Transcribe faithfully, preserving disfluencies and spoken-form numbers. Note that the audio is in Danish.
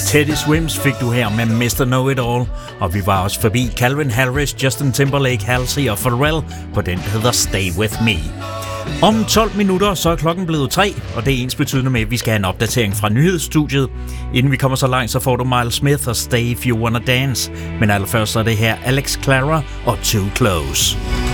Teddy Swims fik du her med mister Know-It-All, og vi var også forbi Calvin Harris, Justin Timberlake, Halsey og Pharrell på den, der hedder Stay With Me. Om tolv minutter, så er klokken blevet tre, og det er ens betydende med, at vi skal have en opdatering fra nyhedsstudiet. Inden vi kommer så langt, så får du Miles Smith og Stay If You Wanna Dance. Men allerførst så er det her Alex Clara og Too Close.